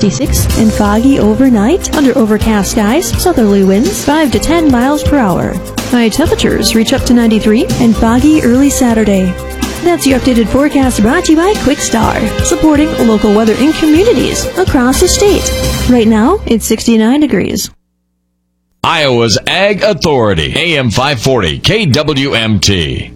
56 and foggy overnight. Under overcast skies, southerly winds 5 to 10 miles per hour. High temperatures reach up to 93 and foggy early Saturday. That's your updated forecast brought to you by Quickstar, supporting local weather in communities across the state. Right now, it's 69 degrees. Iowa's Ag Authority, AM 540, KWMT.